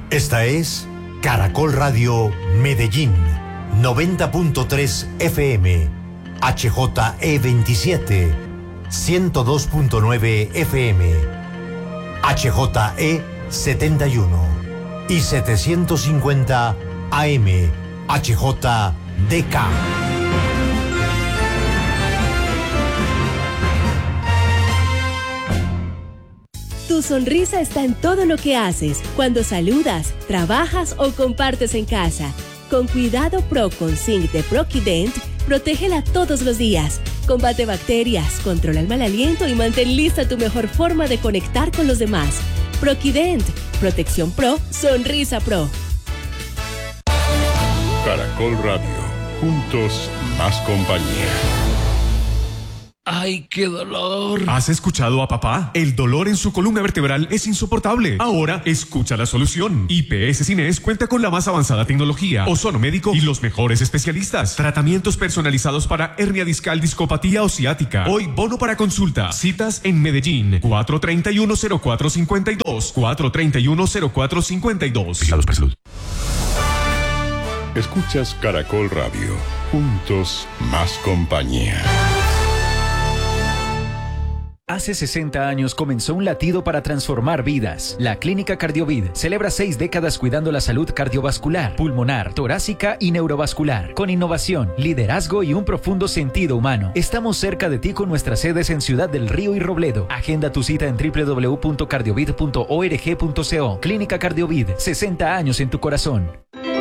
Esta es Caracol Radio Medellín, 90.3 FM, HJE27, 102.9 FM, HJE71 y 750 AM, HJDK. Tu sonrisa está en todo lo que haces, cuando saludas, trabajas o compartes en casa. Con Cuidado Pro con Zinc de Proquident, protégela todos los días. Combate bacterias, controla el mal aliento y mantén lista tu mejor forma de conectar con los demás. Proquident, protección pro, sonrisa pro. Caracol Radio, juntos más compañía. ¡Ay, qué dolor! ¿Has escuchado a papá? El dolor en su columna vertebral es insoportable. Ahora, escucha la solución. IPS Cines cuenta con la más avanzada tecnología, ozono médico y los mejores especialistas. Tratamientos personalizados para hernia discal, discopatía o ciática. Hoy, bono para consulta. Citas en Medellín. 431-0452. 431-0452. Vigilados por salud. Escuchas Caracol Radio, juntos más compañía. Hace 60 años comenzó un latido para transformar vidas. La Clínica Cardiovid celebra 6 décadas cuidando la salud cardiovascular, pulmonar, torácica y neurovascular, con innovación, liderazgo y un profundo sentido humano. Estamos cerca de ti con nuestras sedes en Ciudad del Río y Robledo. Agenda tu cita en www.cardiovid.org.co. Clínica Cardiovid, 60 años en tu corazón.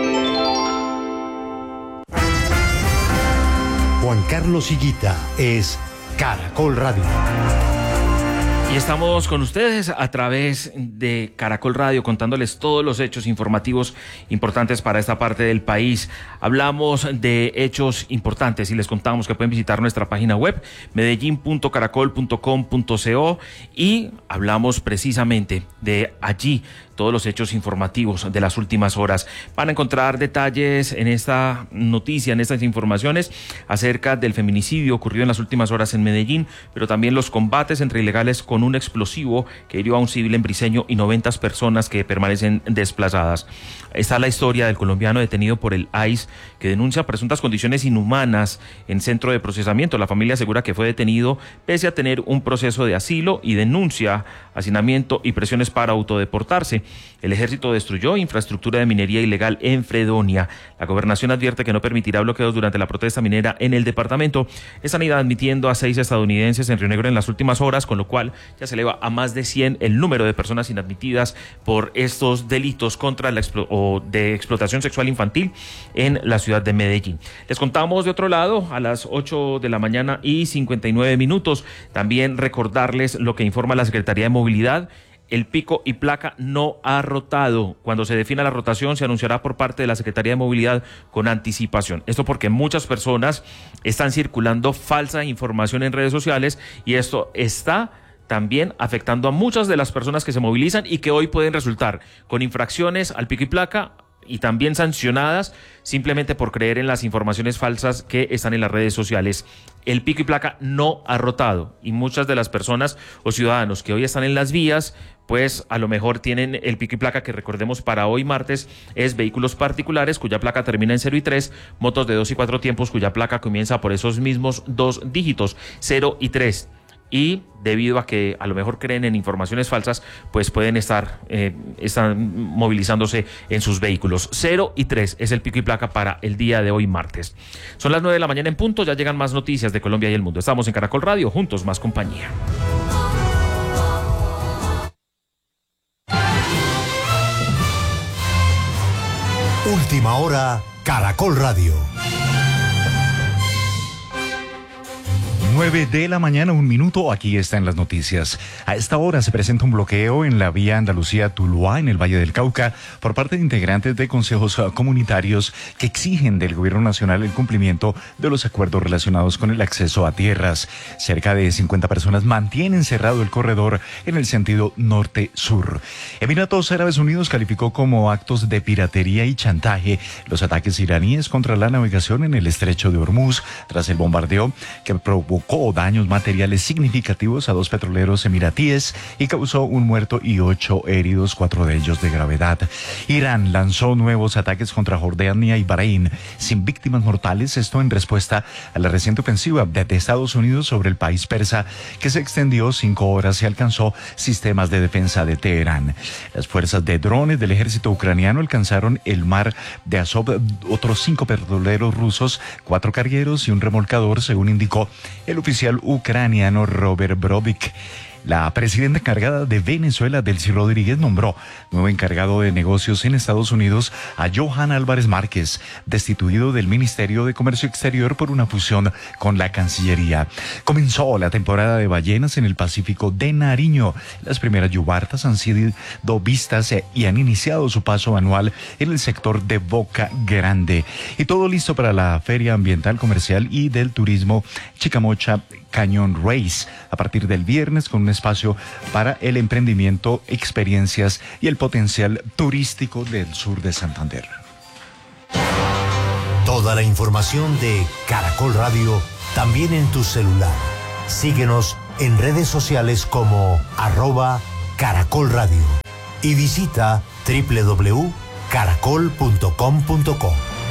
Juan Carlos Higuita es Caracol Radio. Y estamos con ustedes a través de Caracol Radio contándoles todos los hechos informativos importantes para esta parte del país. Hablamos de hechos importantes y les contamos que pueden visitar nuestra página web medellin.caracol.com.co y hablamos precisamente de allí todos los hechos informativos de las últimas horas. Van a encontrar detalles en esta noticia, en estas informaciones acerca del feminicidio ocurrido en las últimas horas en Medellín, pero también los combates entre ilegales con un explosivo que hirió a un civil en Briceño y 90 personas que permanecen desplazadas. Está la historia del colombiano detenido por el ICE que denuncia presuntas condiciones inhumanas en centro de procesamiento. La familia asegura que fue detenido pese a tener un proceso de asilo y denuncia hacinamiento y presiones para autodeportarse. El ejército destruyó infraestructura de minería ilegal en Fredonia. La gobernación advierte que no permitirá bloqueos durante la protesta minera en el departamento. Están admitiendo a 6 estadounidenses en Río Negro en las últimas horas, con lo cual ya se eleva a más de 100 el número de personas inadmitidas por estos delitos contra de explotación sexual infantil en la ciudad de Medellín. Les contamos de otro lado a las 8 de la mañana y 59 minutos. También recordarles lo que informa la Secretaría de Movilidad. El pico y placa no ha rotado. Cuando se defina la rotación se anunciará por parte de la Secretaría de Movilidad con anticipación. Esto porque muchas personas están circulando falsa información en redes sociales y esto está también afectando a muchas de las personas que se movilizan y que hoy pueden resultar con infracciones al pico y placa y también sancionadas simplemente por creer en las informaciones falsas que están en las redes sociales. El pico y placa no ha rotado y muchas de las personas o ciudadanos que hoy están en las vías pues a lo mejor tienen el pico y placa que recordemos para hoy martes es vehículos particulares cuya placa termina en 0 y 3, motos de 2 y 4 tiempos cuya placa comienza por esos mismos 2 dígitos, 0 y 3. Y debido a que a lo mejor creen en informaciones falsas, pues pueden están movilizándose en sus vehículos. 0 y 3 es el pico y placa para el día de hoy martes. Son las 9 de la mañana en punto, ya llegan más noticias de Colombia y el mundo. Estamos en Caracol Radio, juntos más compañía. Última hora, Caracol Radio. 9 de la mañana, 1 minuto, aquí están las noticias. A esta hora se presenta un bloqueo en la vía Andalucía-Tuluá, en el Valle del Cauca, por parte de integrantes de consejos comunitarios que exigen del gobierno nacional el cumplimiento de los acuerdos relacionados con el acceso a tierras. Cerca de 50 personas mantienen cerrado el corredor en el sentido norte-sur. Emiratos Árabes Unidos calificó como actos de piratería y chantaje los ataques iraníes contra la navegación en el estrecho de Hormuz, tras el bombardeo que provocó provocó daños materiales significativos a 2 petroleros emiratíes y causó un muerto y 8 heridos, 4 de ellos de gravedad. Irán lanzó nuevos ataques contra Jordania y Bahrein sin víctimas mortales, esto en respuesta a la reciente ofensiva de Estados Unidos sobre el país persa, que se extendió 5 horas y alcanzó sistemas de defensa de Teherán. Las fuerzas de drones del ejército ucraniano alcanzaron el mar de Azov otros 5 petroleros rusos, 4 cargueros y un remolcador, según indicó el oficial ucraniano Robert Brovik. La presidenta encargada de Venezuela, Delcy Rodríguez, nombró nuevo encargado de negocios en Estados Unidos a Johan Álvarez Márquez, destituido del Ministerio de Comercio Exterior por una fusión con la Cancillería. Comenzó la temporada de ballenas en el Pacífico de Nariño. Las primeras yubartas han sido vistas y han iniciado su paso anual en el sector de Boca Grande. Y todo listo para la Feria Ambiental, Comercial y del Turismo Chicamocha Canyon Race, a partir del viernes, con un espacio para el emprendimiento, experiencias y el potencial turístico del sur de Santander. Toda la información de Caracol Radio también en tu celular. Síguenos en redes sociales como @Caracol Radio y visita www.caracol.com.co.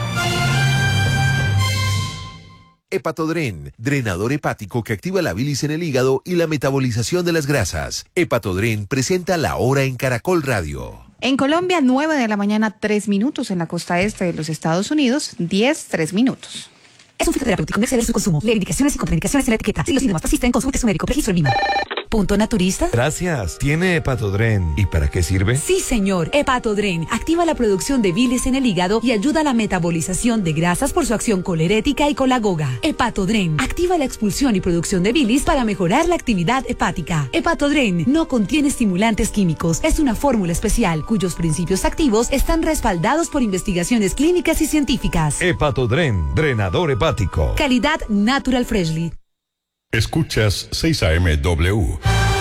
Hepatodren, drenador hepático que activa la bilis en el hígado y la metabolización de las grasas. Hepatodren presenta La Hora en Caracol Radio. En Colombia, 9 de la mañana, 3 minutos. En la costa este de los Estados Unidos, 10, 3 minutos. Es un fitoterapéutico. No exceder su consumo. Lee indicaciones y contraindicaciones en la etiqueta. Si los síntomas persisten, consulte a su médico. Registro en Lima. Punto Naturista. Gracias. ¿Tiene Hepatodren? ¿Y para qué sirve? Sí, señor. Hepatodren activa la producción de bilis en el hígado y ayuda a la metabolización de grasas por su acción colerética y colagoga. Hepatodren activa la expulsión y producción de bilis para mejorar la actividad hepática. Hepatodren no contiene estimulantes químicos. Es una fórmula especial cuyos principios activos están respaldados por investigaciones clínicas y científicas. Hepatodren, drenador hepático. Calidad Natural Freshly. Escuchas 6am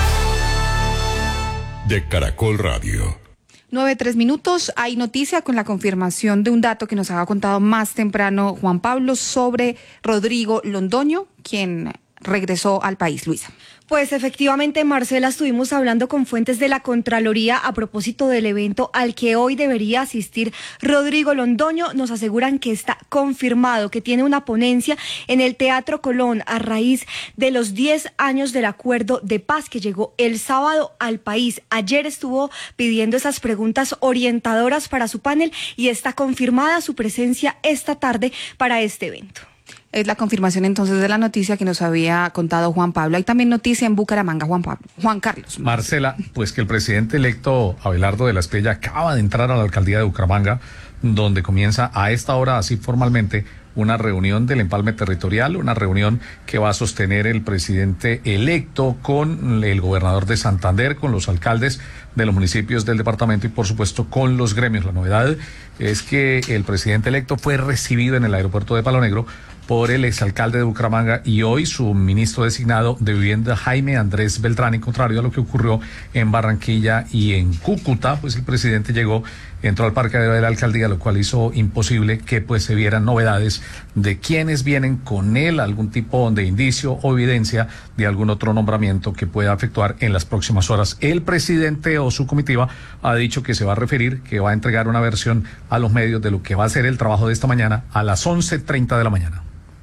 de Caracol Radio. 9, 3 minutos. Hay noticia con la confirmación de un dato que nos había contado más temprano Juan Pablo sobre Rodrigo Londoño, quien regresó al país. Luisa. Pues efectivamente, Marcela, estuvimos hablando con fuentes de la Contraloría a propósito del evento al que hoy debería asistir Rodrigo Londoño. Nos aseguran que está confirmado, que tiene una ponencia en el Teatro Colón a raíz de los 10 años del acuerdo de paz que llegó el sábado al país. Ayer estuvo pidiendo esas preguntas orientadoras para su panel y está confirmada su presencia esta tarde para este evento. Es la confirmación entonces de la noticia que nos había contado Juan Pablo. Hay también noticia en Bucaramanga, Juan Carlos. Marcela, pues que el presidente electo Abelardo de la Espriella acaba de entrar a la alcaldía de Bucaramanga, donde comienza a esta hora, así formalmente, una reunión del empalme territorial, una reunión que va a sostener el presidente electo con el gobernador de Santander, con los alcaldes de los municipios del departamento y por supuesto con los gremios. La novedad es que el presidente electo fue recibido en el aeropuerto de Palo Negro por el exalcalde de Bucaramanga y hoy su ministro designado de Vivienda, Jaime Andrés Beltrán, y contrario a lo que ocurrió en Barranquilla y en Cúcuta, pues el presidente entró al parque de la alcaldía, lo cual hizo imposible que pues se vieran novedades de quienes vienen con él, algún tipo de indicio o evidencia de algún otro nombramiento que pueda efectuar en las próximas horas. El presidente o su comitiva ha dicho que se va a referir, que va a entregar una versión a los medios de lo que va a ser el trabajo de esta mañana a las 11:30 de la mañana.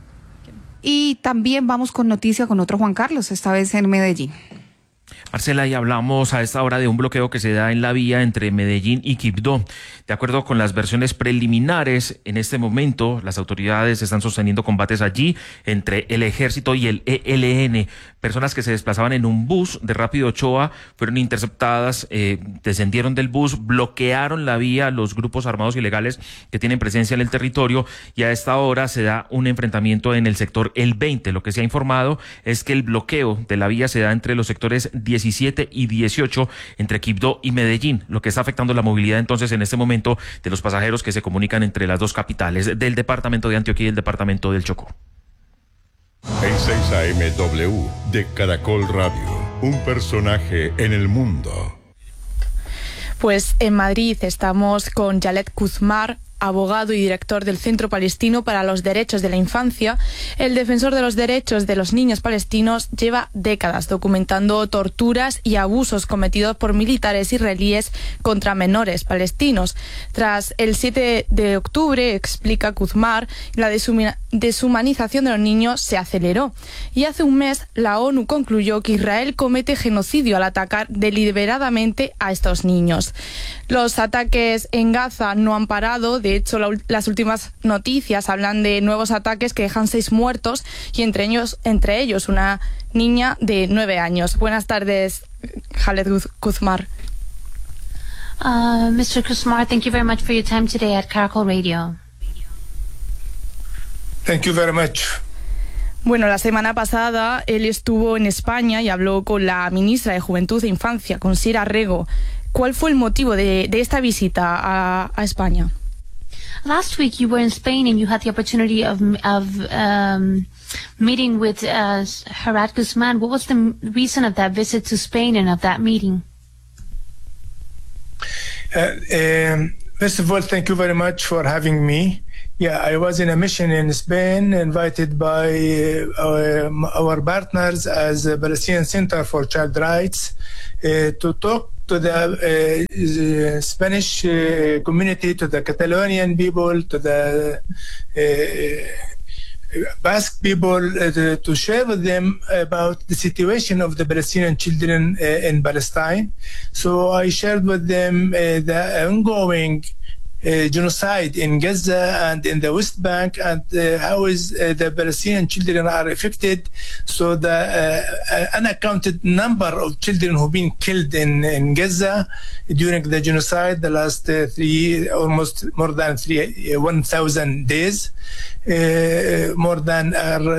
Y también vamos con noticia con otro Juan Carlos, esta vez en Medellín. Marcela, y hablamos a esta hora de un bloqueo que se da en la vía entre Medellín y Quibdó. De acuerdo con las versiones preliminares, en este momento las autoridades están sosteniendo combates allí entre el ejército y el ELN. Personas que se desplazaban en un bus de Rápido Ochoa fueron interceptadas, descendieron del bus, bloquearon la vía los grupos armados ilegales que tienen presencia en el territorio, y a esta hora se da un enfrentamiento en el sector El 20. Lo que se ha informado es que el bloqueo de la vía se da entre los sectores 17 y 18 entre Quibdó y Medellín, lo que está afectando la movilidad entonces en este momento de los pasajeros que se comunican entre las dos capitales del departamento de Antioquia y el departamento del Chocó. En 6amW de Caracol Radio, un personaje en el mundo. Pues en Madrid estamos con Yalet Kuzmar, abogado y director del Centro Palestino para los Derechos de la Infancia, el defensor de los derechos de los niños palestinos lleva décadas documentando torturas y abusos cometidos por militares israelíes contra menores palestinos. Tras el 7 de octubre, explica Kuzmar, la deshumanización de los niños se aceleró. Y hace un mes la ONU concluyó que Israel comete genocidio al atacar deliberadamente a estos niños. Los ataques en Gaza no han parado. De hecho, las últimas noticias hablan de nuevos ataques que dejan 6 muertos y entre ellos una niña de 9 años. Buenas tardes, Khaled Kuzmar. Mr. Kuzmar, thank you very much for your time today at Caracol Radio. Thank you very much. Bueno, la semana pasada él estuvo en España y habló con la ministra de Juventud e Infancia, con Sira Rego. ¿Cuál fue el motivo de esta visita a España? Last week you were in Spain and you had the opportunity of meeting with Khaled Guzman. What was the reason of that visit to Spain and of that meeting? First of all, thank you very much for having me. Yeah, I was in a mission in Spain, invited by our partners as the Palestinian Center for Child Rights to talk to the Spanish community, to the Catalonian people, to the Basque people, to share with them about the situation of the Palestinian children in Palestine. So I shared with them the ongoing genocide in Gaza and in the West Bank, and how is the Palestinian children are affected. So the unaccounted number of children who've been killed in Gaza during the genocide, the last almost more than 1,000 days. More than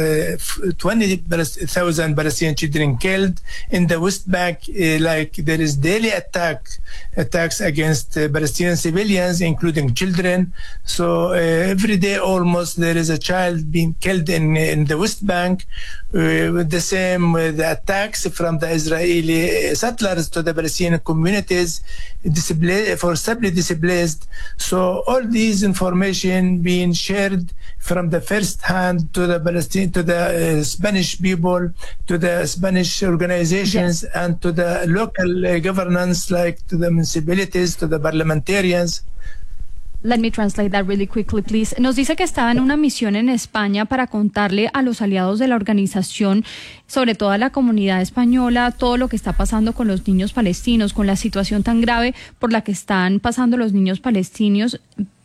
20,000 Palestinian children killed in the West Bank. Like there is daily attacks against Palestinian civilians, including children. So every day almost there is a child being killed in the West Bank. With the same with the attacks from the Israeli settlers to the Palestinian communities, forcibly displaced. So all these information being shared from the first hand to the Spanish people, to the Spanish organizations, and to the local governance, like to the municipalities, to the parliamentarians. Let me translate that really quickly, please. Nos dice que estaba en una misión en España para contarle a los aliados de la organización, sobre todo a la comunidad española, todo lo que está pasando con los niños palestinos, con la situación tan grave por la que están pasando los niños palestinos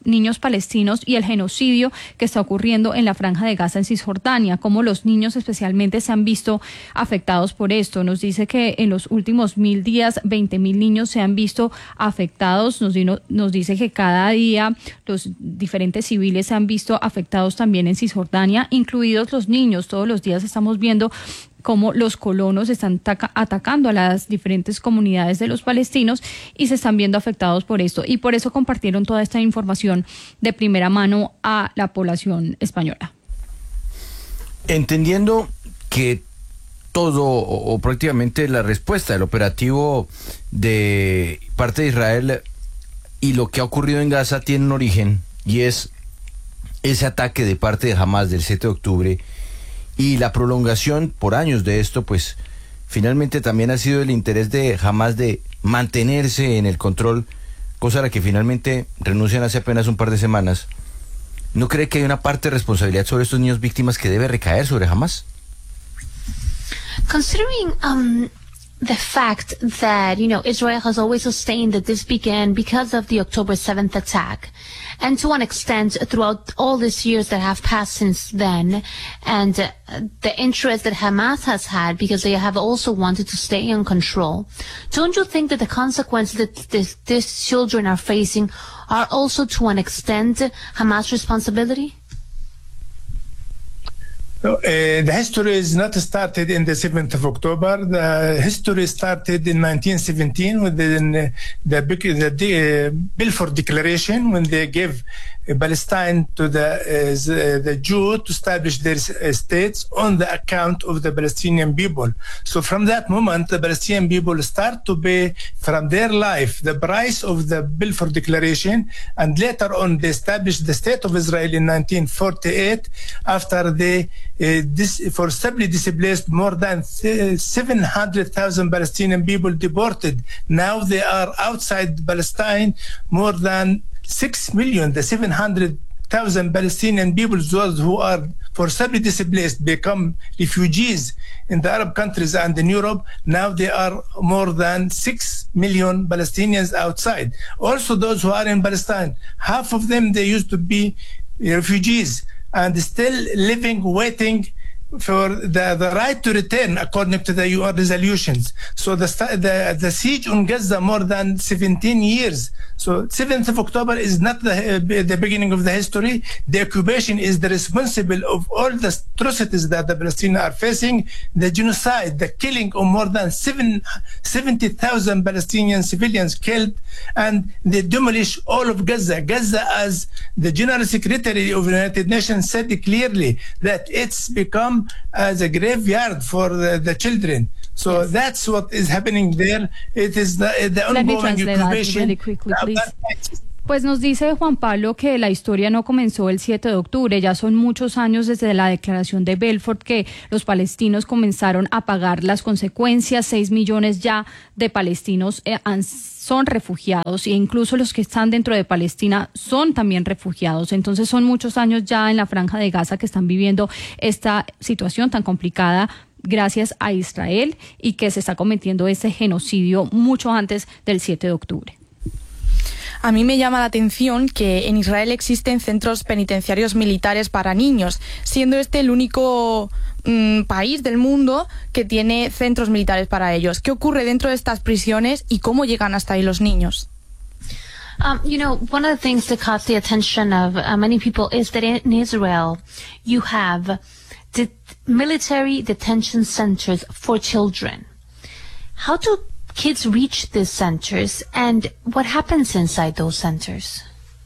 y el genocidio que está ocurriendo en la Franja de Gaza, en Cisjordania, cómo los niños especialmente se han visto afectados por esto. Nos dice que en los últimos 1,000 días 20,000 niños se han visto afectados. Nos dice que cada día los diferentes civiles se han visto afectados también en Cisjordania, incluidos los niños. Todos los días estamos viendo cómo los colonos están atacando a las diferentes comunidades de los palestinos y se están viendo afectados por esto. Y por eso compartieron toda esta información de primera mano a la población española. Entendiendo que todo o prácticamente la respuesta del operativo de parte de Israel y lo que ha ocurrido en Gaza tiene un origen, y es ese ataque de parte de Hamas del 7 de octubre, y la prolongación por años de esto, pues finalmente también ha sido el interés de Hamas de mantenerse en el control, cosa a la que finalmente renuncian hace apenas un par de semanas. ¿No cree que hay una parte de responsabilidad sobre estos niños víctimas que debe recaer sobre Hamas? Considering the fact that, Israel has always sustained that this began because of the October 7th attack, and to an extent throughout all these years that have passed since then, and the interest that Hamas has had because they have also wanted to stay in control, don't you think that the consequences that these children are facing are also to an extent Hamas' responsibility? The history is not started in the 7th of October. The history started in 1917 with the Balfour Declaration, when they gave Palestine to the Jew to establish their states on the account of the Palestinian people. So from that moment, the Palestinian people start to pay from their life the price of the Balfour Declaration, and later on they established the State of Israel in 1948 after they forcibly displaced more than 700,000 Palestinian people deported. Now they are outside Palestine, more than 6 million. The 700,000 Palestinian people, those who are forcibly displaced, become refugees in the Arab countries and in Europe. Now there are more than 6 million Palestinians outside. Also those who are in Palestine, half of them, they used to be refugees and still living, waiting for the right to return according to the UN resolutions. So the siege on Gaza more than 17 years. So 7th of October is not the beginning of the history. The occupation is the responsible of all the atrocities that the Palestinians are facing, the genocide, the killing of more than 70,000 Palestinian civilians killed, and they demolish all of Gaza. Gaza, as the General Secretary of the United Nations said clearly, that it's become as a graveyard for the children. So yes, that's what is happening there. It is the ongoing occupation. Really quickly, pues nos dice Juan Pablo que la historia no comenzó el 7 de octubre, ya son muchos años desde la declaración de Balfour que los palestinos comenzaron a pagar las consecuencias. 6 millones ya de palestinos son refugiados e incluso los que están dentro de Palestina son también refugiados. Entonces son muchos años ya en la Franja de Gaza que están viviendo esta situación tan complicada gracias a Israel y que se está cometiendo este genocidio mucho antes del 7 de octubre. A mí me llama la atención que en Israel existen centros penitenciarios militares para niños, siendo este el único país del mundo que tiene centros militares para ellos. ¿Qué ocurre dentro de estas prisiones y cómo llegan hasta ahí los niños? One of the things that caught the attention of many people is that in Israel you have military detention centers for children. How do kids reach these centers, and what happens inside those centers?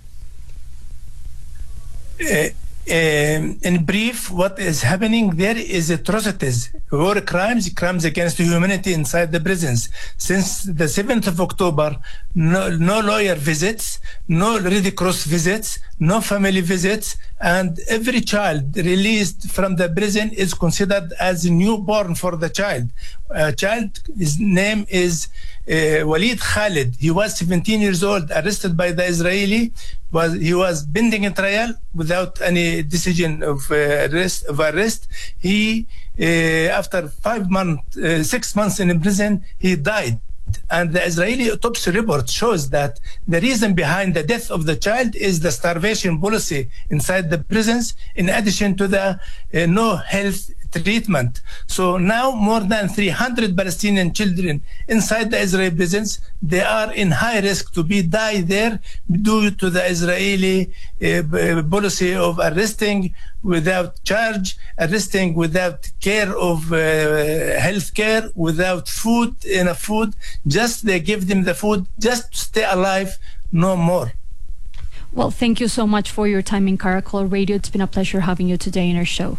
In brief, what is happening there is atrocities, war crimes against humanity inside the prisons. Since the 7th of October, no lawyer visits, no Red Cross visits, no family visits, and every child released from the prison is considered as a newborn for the child. His name is Walid Khalid. He was 17 years old, arrested by the Israeli. He was pending a trial without any decision of arrest. He, after 6 months in prison, he died. And the Israeli autopsy report shows that the reason behind the death of the child is the starvation policy inside the prisons, in addition to the no health treatment. So now more than 300 Palestinian children inside the Israeli prisons, they are in high risk to die there due to the Israeli policy of arresting without charge, arresting without care of health care, without enough food. Just they give them the food just to stay alive, no more. Well, thank you so much for your time in Caracol Radio. It's been a pleasure having you today in our show.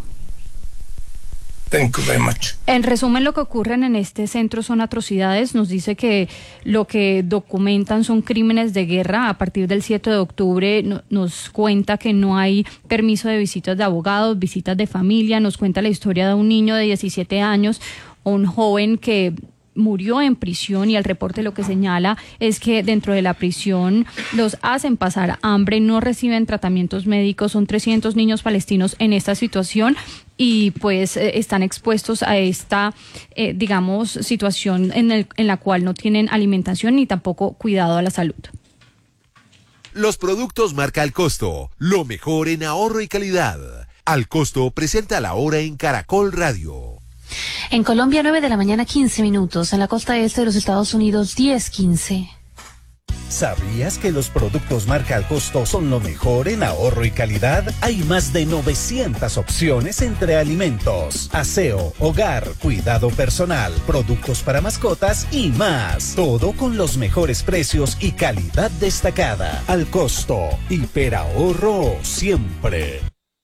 Thank you very much. En resumen, lo que ocurren en este centro son atrocidades. Nos dice que lo que documentan son crímenes de guerra. A partir del 7 de octubre nos cuenta que no hay permiso de visitas de abogados, visitas de familia. Nos cuenta la historia de un niño de 17 años, un joven que murió en prisión, y el reporte lo que señala es que dentro de la prisión los hacen pasar hambre, no reciben tratamientos médicos. Son 300 niños palestinos en esta situación y pues están expuestos a esta, situación en la cual no tienen alimentación ni tampoco cuidado a la salud. Los productos marca Al Costo, lo mejor en ahorro y calidad. Al Costo presenta la hora en Caracol Radio. En Colombia, 9 de la mañana, 15 minutos. En la costa este de los Estados Unidos, 10:15. ¿Sabías que los productos marca Al Costo son lo mejor en ahorro y calidad? Hay más de 900 opciones entre alimentos, aseo, hogar, cuidado personal, productos para mascotas y más. Todo con los mejores precios y calidad destacada. Al Costo, hiperahorro siempre.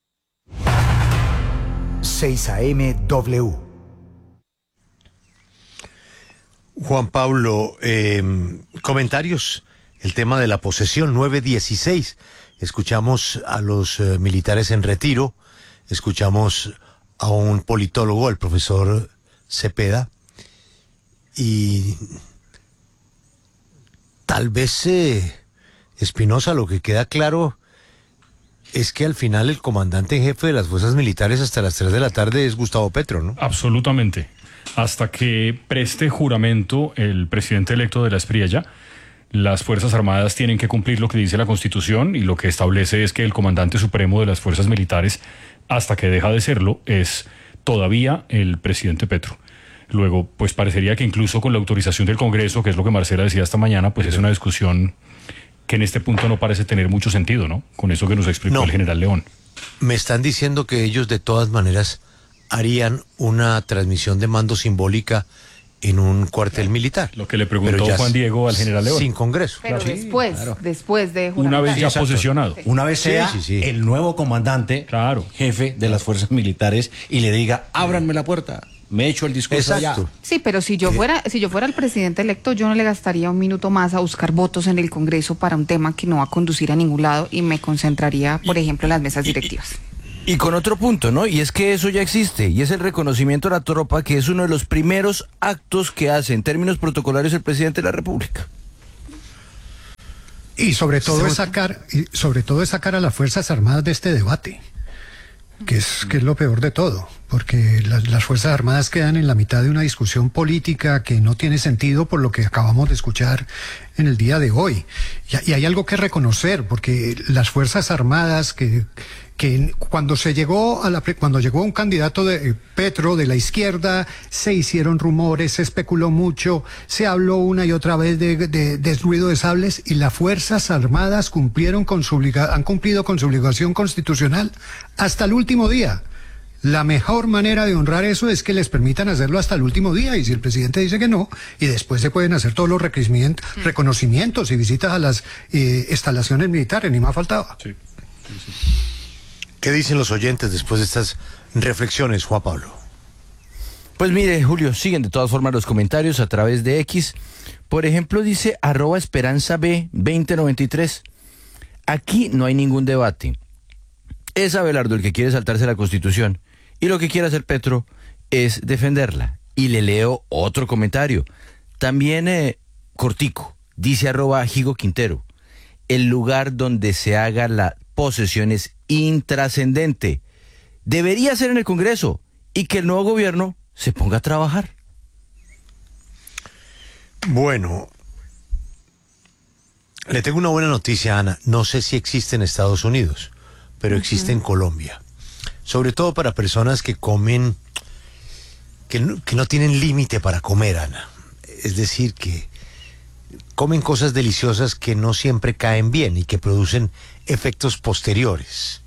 6 AM W. Juan Pablo, comentarios. El tema de la posesión, 9:16. Escuchamos a los militares en retiro, escuchamos a un politólogo, el profesor Cepeda, y tal vez, Espinosa, lo que queda claro es que al final el comandante en jefe de las fuerzas militares hasta las 3 de la tarde es Gustavo Petro, ¿no? Absolutamente. Hasta que preste juramento el presidente electo de la Espriella, las Fuerzas Armadas tienen que cumplir lo que dice la Constitución, y lo que establece es que el comandante supremo de las fuerzas militares, hasta que deja de serlo, es todavía el presidente Petro. Luego, pues parecería que incluso con la autorización del Congreso, que es lo que Marcela decía esta mañana, pues es una discusión que en este punto no parece tener mucho sentido, ¿no? Con eso que nos explicó el general León. Me están diciendo que ellos de todas maneras harían una transmisión de mando simbólica en un cuartel militar. Lo que le preguntó Juan Diego al general León. Sin Congreso. Pero después de juramentar. Una vez ya posesionado. Una vez sea el nuevo comandante, jefe de las fuerzas militares, y le diga, ábranme la puerta, me echo el discurso allá. Sí, pero si yo fuera el presidente electo, yo no le gastaría un minuto más a buscar votos en el Congreso para un tema que no va a conducir a ningún lado, y me concentraría, por ejemplo, en las mesas directivas. Y con otro punto, ¿no? Y es que eso ya existe, y es el reconocimiento a la tropa, que es uno de los primeros actos que hace en términos protocolarios el presidente de la República. Y sobre todo es sacar a las Fuerzas Armadas de este debate, que es lo peor de todo, porque las Fuerzas Armadas quedan en la mitad de una discusión política que no tiene sentido por lo que acabamos de escuchar en el día de hoy. Y hay algo que reconocer, porque las Fuerzas Armadas que cuando llegó un candidato de Petro de la izquierda, se hicieron rumores, se especuló mucho, se habló una y otra vez de ruido de sables, y las Fuerzas Armadas han cumplido con su obligación constitucional hasta el último día. La mejor manera de honrar eso es que les permitan hacerlo hasta el último día, y si el presidente dice que no, y después se pueden hacer todos los reconocimientos y visitas a las instalaciones militares, ni más faltaba. Sí. ¿Qué dicen los oyentes después de estas reflexiones, Juan Pablo? Pues mire, Julio, siguen de todas formas los comentarios a través de X. Por ejemplo, dice @esperanzab2093. Aquí no hay ningún debate. Es Abelardo el que quiere saltarse la Constitución, y lo que quiere hacer Petro es defenderla. Y le leo otro comentario, también cortico, dice @Higo Quintero. El lugar donde se haga la posesión es intrascendente. Debería ser en el Congreso, y que el nuevo gobierno se ponga a trabajar. Bueno, le tengo una buena noticia, Ana. No sé si existe en Estados Unidos, pero existe en Colombia. Sobre todo para personas que comen, que no tienen límite para comer, Ana. Es decir, que comen cosas deliciosas que no siempre caen bien y que producen efectos posteriores.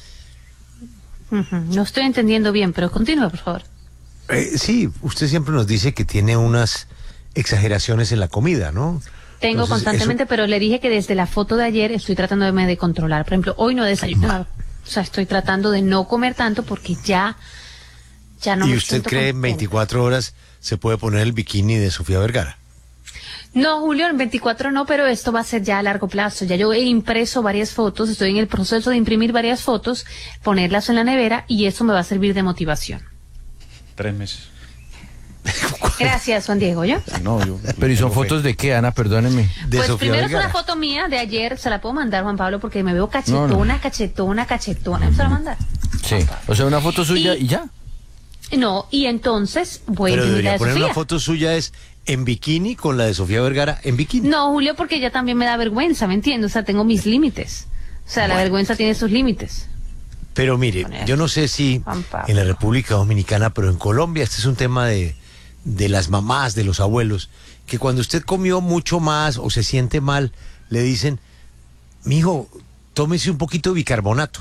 No estoy entendiendo bien, pero continúa, por favor. Sí, usted siempre nos dice que tiene unas exageraciones en la comida, ¿no? Tengo constantemente, pero le dije que desde la foto de ayer estoy tratando de controlar. Por ejemplo, hoy no he desayunado. O sea, estoy tratando de no comer tanto porque ya no me siento. ¿Y usted cree en 24 horas se puede poner el bikini de Sofía Vergara? No, Julio, en 24 no, pero esto va a ser ya a largo plazo. Ya yo he impreso varias fotos, estoy en el proceso de imprimir varias fotos, ponerlas en la nevera, y eso me va a servir de motivación. 3 meses. Gracias, Juan Diego, ¿yo? No, yo. Pero ¿y son fotos de qué, Ana? Perdónenme. Pues primero es una foto mía de ayer, se la puedo mandar, Juan Pablo, porque me veo cachetona, cachetona. ¿Se la mandar? Sí, o sea, una foto suya y ya. No, y entonces voy a imprimir la de poner Sofía. Una foto suya es en bikini con la de Sofía Vergara en bikini. No, Julio, porque ella también me da vergüenza, ¿me entiendes? O sea, tengo mis límites. O sea, la vergüenza tiene sus límites. Pero mire, yo no sé si en la República Dominicana, pero en Colombia este es un tema de las mamás, de los abuelos, que cuando usted comió mucho más o se siente mal, le dicen, mijo, tómese un poquito de bicarbonato.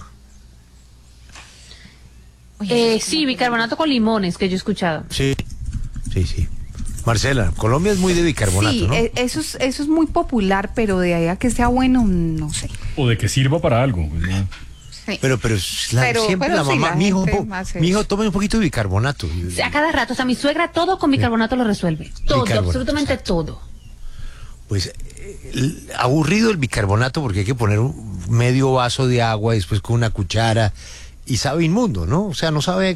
Sí, bicarbonato con limones, que yo he escuchado. Sí. Marcela, Colombia es muy de bicarbonato, sí, ¿no? eso es muy popular, pero de ahí a que sea bueno, no sé. O de que sirva para algo. ¿No? Sí. Pero siempre la sí, mamá, la mijo, gente hace eso. tome un poquito de bicarbonato. A cada rato, o sea, mi suegra todo con bicarbonato lo resuelve. Todo, Bicarbonato, absolutamente todo. Pues aburrido el bicarbonato porque hay que poner un medio vaso de agua y después con una cuchara y sabe inmundo, ¿no? O sea, no sabe...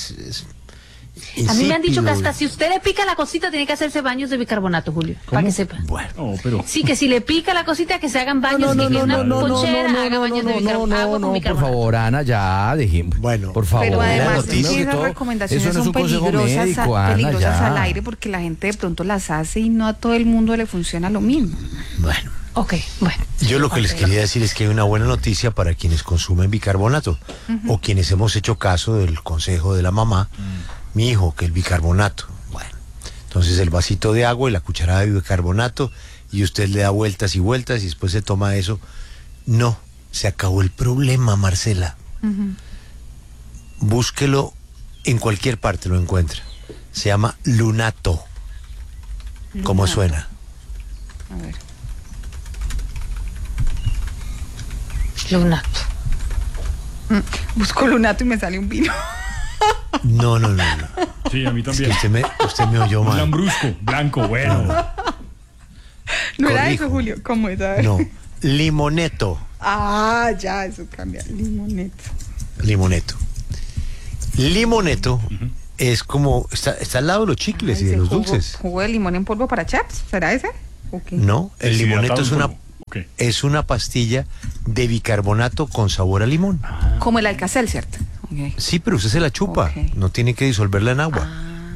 A mí me han dicho que insípido. hasta si usted le pica la cosita tiene que hacerse baños de bicarbonato, Julio, para que sepa. Bueno, pero... Sí, que si le pica la cosita que se hagan baños, que una ponchera haga baños de agua con por bicarbonato. favor, Ana, ya, dejemos. Bueno, por favor. Pero además primero que esas todo, recomendaciones eso no es son un consejo peligrosas, médico, Ana, peligrosas ya. al aire porque la gente de pronto las hace y no a todo el mundo le funciona lo mismo. Bueno. Ok, bueno. Yo lo que les quería decir es que hay una buena noticia para quienes consumen bicarbonato o quienes hemos hecho caso del consejo de la mamá. Mi hijo, que el bicarbonato. Bueno, entonces el vasito de agua y la cucharada de bicarbonato y usted le da vueltas y vueltas y después se toma eso. No, se acabó el problema, Marcela. Búsquelo en cualquier parte, lo encuentra. Se llama Lunato. ¿Cómo suena? A ver. Lunato. Busco Lunato y me sale un vino. No. Sí, a mí también. Es que usted me oyó mal. Lambrusco, blanco, bueno. No era Corrijo. eso, Julio. ¿Cómo es? A ver. No, limoneto. Ah, ya, eso cambia. Limoneto. Limoneto es como, está al lado de los chicles y de los dulces. ¿Jugo de limón en polvo para chaps? ¿Será ese? ¿O qué? No, el limoneto es Deshidratado en polvo. es una pastilla de bicarbonato con sabor a limón. Como el Alka-Seltzer. Okay. Sí, pero usted se la chupa, Ok. no tiene que disolverla en agua.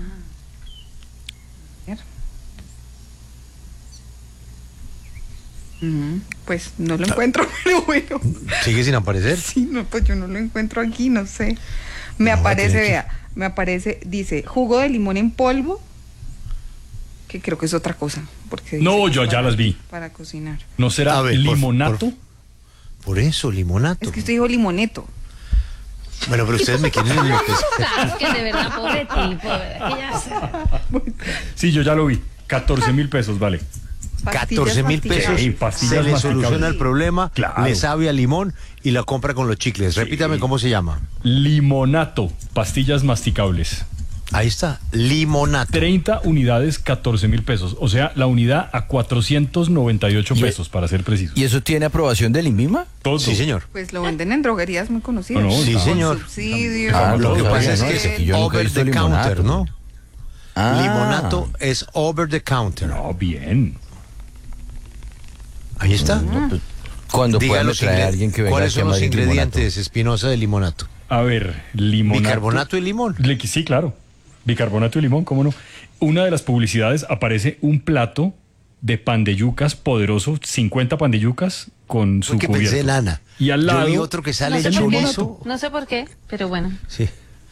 Pues no lo encuentro, pero bueno. ¿Sigue sin aparecer? Sí, no, pues yo no lo encuentro aquí, no sé. Me aparece, vea, me aparece, dice, jugo de limón en polvo, que creo que es otra cosa. Porque dice No, que yo es ya para- las vi. Para cocinar. ¿No será A ver, limonato? Por eso, limonato. Es que usted dijo limoneto. Bueno, pero ustedes me quieren enloquecer. Es que de verdad, pobre tipo, de verdad, que ya sé. Sí, yo ya lo vi. 14.000 pesos, vale. 14.000 pesos, Sí, pastillas se le masticables. soluciona el problema, Claro. le sabe a limón y la compra con los chicles. Repítame cómo se llama. Limonato, pastillas masticables. Ahí está, limonato. 30 unidades, 14.000 pesos. O sea, la unidad a 498 pesos, para ser preciso. ¿Y eso tiene aprobación del INVIMA? Todo. Sí, señor. Pues lo venden en droguerías muy conocidas. No, Sí, claro. señor. Subsidio. Lo que no pasa sabía, es ¿no? que Que es yo nunca he over visto the counter, limonato. ¿no? Ah. Limonato es over the counter. No, bien. Ahí está. Cuando Diga pueda me los trae alguien que venga ¿Cuáles aquí a son los Madrid ingredientes, Espinosa, de limonato? A ver, limonato. Bicarbonato y limón. Sí, claro. Bicarbonato y limón, ¿cómo no? Una de las publicidades aparece un plato de pan de yucas poderoso, 50 pan de yucas con su Porque cubierto. pensé en Ana. Y al lado... Yo vi otro que sale No sé por qué. chorizo. No sé por qué, pero bueno. Sí.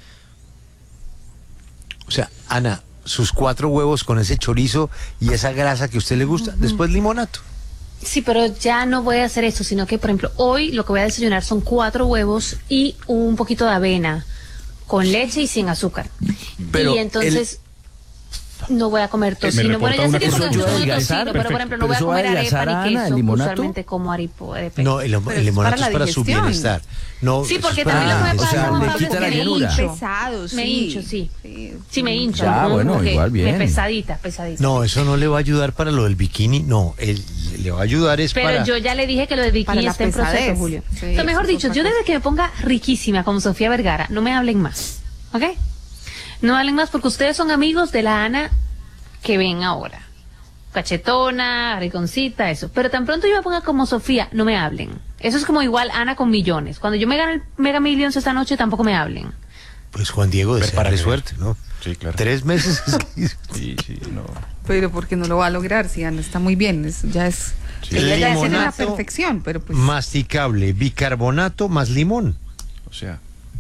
O sea, Ana, sus 4 huevos con ese chorizo y esa grasa que a usted le gusta. Después limonato. Sí, pero ya no voy a hacer eso, sino que, por ejemplo, hoy lo que voy a desayunar son 4 huevos y un poquito de avena con leche y sin azúcar. Pero y entonces no voy a comer tocino. Bueno, ya sé que cosa, no ¿eso va a como adelgazar? tocino, pero por ejemplo no Pero voy a eso va a comer arepa adelgazar, ni Ana, queso, ¿el que limonato? usualmente como arepa. No, el limonato es para su bienestar. No, Sí, eso porque es para también lo que me o pasa, sea, Juan le Pablo, quita es la que me llenura. hincho. Pesado, sí. Me hincho, sí. Sí, me hincho. Ya, ¿no? bueno, Como que igual bien. Pesadita. No, eso no le va a ayudar para lo del bikini. No, le va a ayudar es Pero para... yo ya le dije que lo de Para bikini la está en proceso, pesadez. Julio. Sí, o sea, mejor eso es dicho, otra yo cosa. desde que me ponga riquísima como Sofía Vergara, no me hablen más. ¿Ok? No hablen más porque ustedes son amigos de la Ana que ven ahora. Cachetona, riconcita, eso. Pero tan pronto yo me ponga como Sofía, no me hablen. Eso es como igual Ana con millones. Cuando yo me gane el Mega Millions esta noche, tampoco me hablen. Pues Juan Diego, desearle suerte, ¿no? Sí, claro. 3 meses. Sí, no. Pero porque no lo va a lograr, si Ana está muy bien. Ya es. Sí. Ella ya es en la Limonato, perfección, pero pues. masticable, bicarbonato más limón. O sea,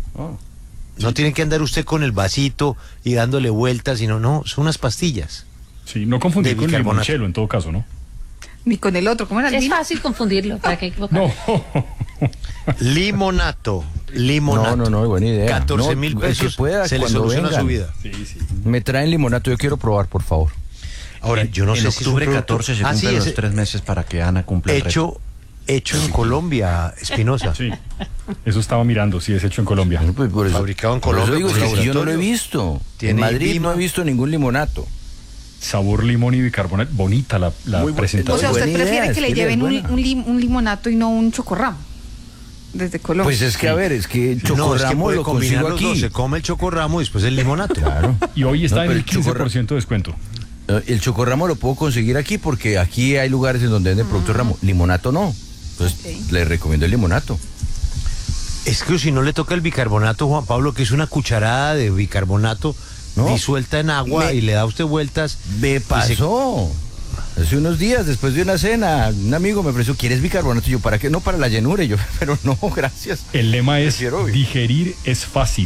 No tiene que andar usted con el vasito y dándole vueltas, sino no, son unas pastillas. Sí, no confundir con limonchelo en todo caso, ¿no? Ni con el otro, ¿cómo era el Es vino? fácil confundirlo, ¿para qué equivocarse? Limonato. No, buena idea. 14.000 el que pesos. pueda, se le cuando soluciona vengan. su vida. Me traen limonato, yo quiero probar, por favor. Ahora, yo no en sé si octubre es un producto- 14 se cumplen los 3 meses para que Ana cumpla el reto. Hecho en Colombia, Espinosa. Sí, eso estaba mirando, sí, es hecho en Colombia. Fabricado en Por eso Colombia. digo, por es que yo no lo he laboratorio. visto. En Tiene Madrid Vima. no he visto ningún limonato. Sabor limón y bicarbonato. Bonita la Muy presentación. O sea, ¿usted buena prefiere idea, que le es que lleven es buena. un limonato y no un chocorramo? Desde Colombia. Pues es que, a ver, es que el No, es que chocorramo puede lo combinar consigo los dos. aquí. Se come el chocorramo y después el limonato. Claro. Y hoy está No, en pero el 15% de descuento. El chocorramo lo puedo conseguir aquí porque aquí hay lugares en donde venden productos ramo. Limonato no. Entonces le recomiendo el limonato. Es que si no le toca el bicarbonato, Juan Pablo, que es una cucharada de bicarbonato disuelta en agua y le da a usted vueltas. Me pasó. Hace unos días, después de una cena, un amigo me ofreció, ¿quieres bicarbonato? Y yo, ¿para qué? No, para la llenura. Y yo, pero no, gracias. El lema es, Prefiero digerir es fácil.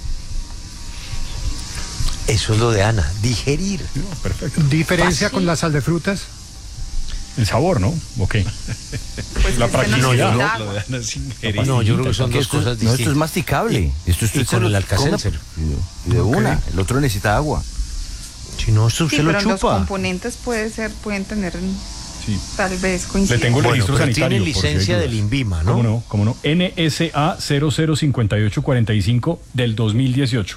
Eso es lo de Ana, digerir. Perfecto. ¿Diferencia con la sal de frutas? El sabor, ¿no? Ok. Pues la es que no practicidad. necesita Lo agua. de Ana es ingerir. No, yo creo que son Porque dos cosas No, distintas. esto es masticable. Esto Y con el Alka-Seltzer. Y de Ok. una. El otro necesita agua. Si no, esto Sí, usted lo pero los chupa. componentes pueden tener Sí. tal vez Le coincidencia. tengo el Bueno, registro pero sanitario. tiene por si hay licencia dudas. del INVIMA, ¿no? ¿Cómo no? ¿Cómo no? NSA 005845 del 2018.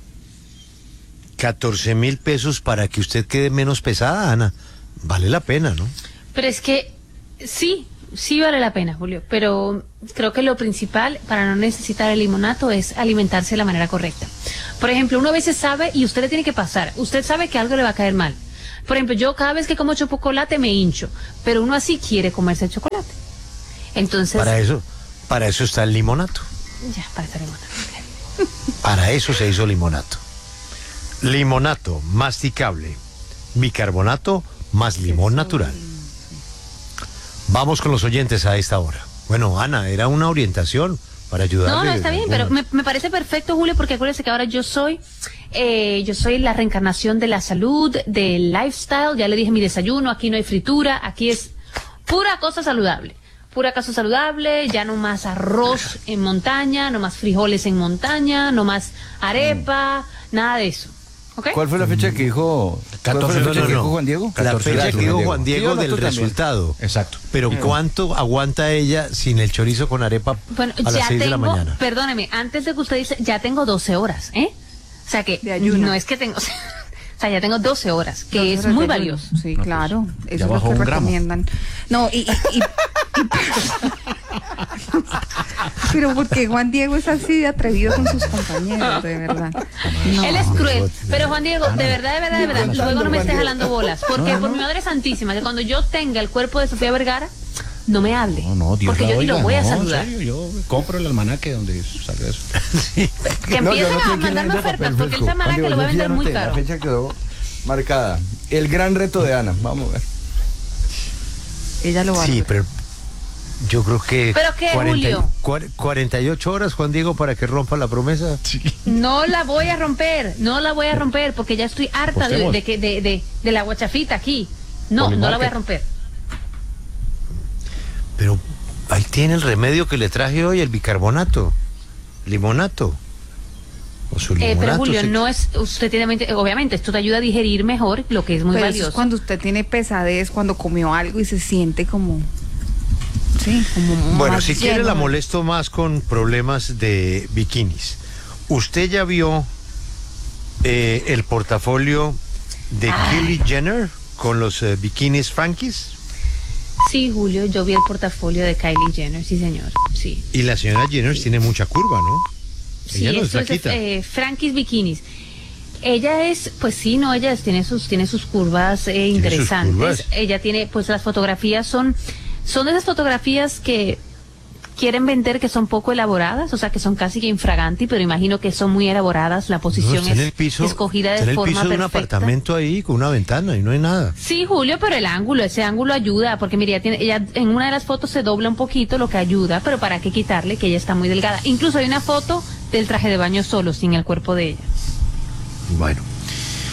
14.000 pesos para que usted quede menos pesada, Ana. Vale la pena, ¿no? Pero es que sí vale la pena, Julio, pero creo que lo principal para no necesitar el limonato es alimentarse de la manera correcta. Por ejemplo, uno a veces sabe y usted le tiene que pasar, usted sabe que algo le va a caer mal. Por ejemplo, yo cada vez que como chocolate me hincho, pero uno así quiere comerse el chocolate. Entonces, Para eso está el limonato. ya, para estar limonato. Para eso se hizo limonato. Limonato masticable, bicarbonato más limón natural. Vamos con los oyentes a esta hora. Bueno, Ana, era una orientación para ayudarle. No, está bien, pero me parece perfecto, Julio, porque acuérdense que ahora yo soy la reencarnación de la salud, del lifestyle. Ya le dije mi desayuno, aquí no hay fritura, aquí es pura cosa saludable. Pura cosa saludable, ya no más arroz en montaña, no más frijoles en montaña, no más arepa, nada de eso. ¿Ok? ¿Cuál fue la fecha que dijo? ¿Cuál fue la fecha que dijo Juan Diego? La 14 fecha que dijo Juan Diego Sí, del nosotros también. resultado. Exacto. Pero ¿cuánto aguanta ella sin el chorizo con arepa Bueno, a las ya 6 de la tengo, mañana? perdóneme, antes de que usted dice, ya tengo 12 horas, ¿eh? O sea que ayuno. no es que tengo, o sea, ya tengo 12 horas, que 12 es horas muy de ayuno. valioso. Sí, claro. Eso ya es lo bajó que 1 gramo. recomiendan. No, pero porque Juan Diego es así de atrevido con sus compañeros, de verdad. No. Él es cruel, pero Juan Diego, de verdad, luego no me estés jalando bolas, porque por mi madre santísima, que cuando yo tenga el cuerpo de Sofía Vergara, no me hable, No, Dios porque la yo ni lo oiga, voy a no, saludar. En serio, yo compro el almanaque donde salga eso. Que empiecen a mandarme ofertas, porque el almanaque lo va a vender muy caro. La fecha quedó marcada. El gran reto de Ana. Vamos a ver. Ella lo va a Sí, hacer. pero yo creo que... ¿Pero qué, Julio? 48 horas, Juan Diego, para que rompa la promesa. No la voy a romper, porque ya estoy harta Apostemos. de la guachafita aquí. No la voy a romper. Pero ahí tiene el remedio que le traje hoy, el bicarbonato, limonato. O su limonato. Pero Julio, no es, usted tiene, obviamente, esto te ayuda a digerir mejor, lo que es muy Pero eso valioso. es cuando usted tiene pesadez, cuando comió algo y se siente como... Sí, como Bueno, más si quiere lleno. la molesto más con problemas de bikinis. ¿Usted ya vio el portafolio de Kylie Jenner con los bikinis Frankies? Sí, Julio, yo vi el portafolio de Kylie Jenner, sí señor, sí. Y la señora Jenner tiene mucha curva, ¿no? Sí, Ella no es esto es flaquita. Frankie's Bikinis. Ella es, pues sí, no, ella tiene sus curvas interesantes. curvas. Ella tiene, pues las fotografías son de esas fotografías que quieren vender que son poco elaboradas, o sea que son casi que infraganti, pero imagino que son muy elaboradas, la No, posición está en el es piso, escogida está en de el forma piso de un perfecta. apartamento ahí con una ventana y no hay nada. Sí, Julio, pero ese ángulo ayuda, porque mira, ella en una de las fotos se dobla un poquito, lo que ayuda, pero para qué quitarle que ella está muy delgada. Incluso hay una foto del traje de baño solo, sin el cuerpo de ella. Bueno.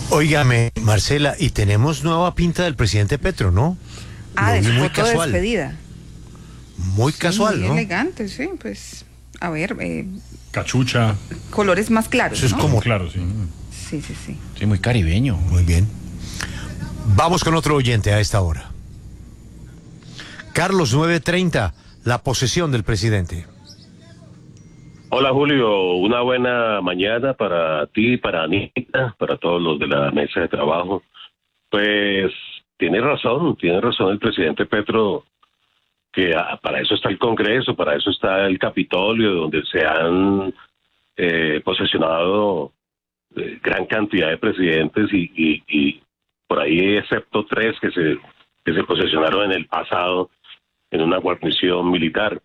Óigame, Marcela, y tenemos nueva pinta del presidente Petro, ¿no? De vi su muy foto de casual. despedida. Muy casual, muy ¿no? elegante, sí, pues, a ver, Cachucha. colores más claros, Eso es ¿no? como claro, sí. Sí, sí, sí. Sí, muy caribeño. Muy bien. Vamos con otro oyente a esta hora. Carlos, 9:30, la posesión del presidente. Hola Julio, una buena mañana para ti, para Anita, para todos los de la mesa de trabajo. Pues tiene razón el presidente Petro, que para eso está el Congreso, para eso está el Capitolio, donde se han posesionado gran cantidad de presidentes y por ahí excepto 3 que se posesionaron en el pasado en una guarnición militar.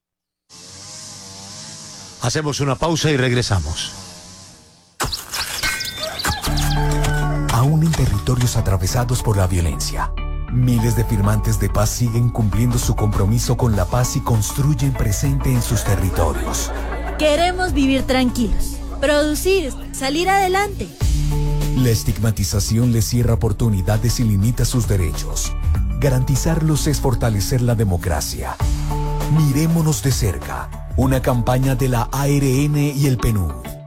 Hacemos una pausa y regresamos. Aún en territorios atravesados por la violencia, miles de firmantes de paz siguen cumpliendo su compromiso con la paz y construyen presente en sus territorios. Queremos vivir tranquilos, producir, salir adelante. La estigmatización les cierra oportunidades y limita sus derechos. Garantizarlos es fortalecer la democracia. Mirémonos de cerca. Una campaña de la ARN y el PNUD.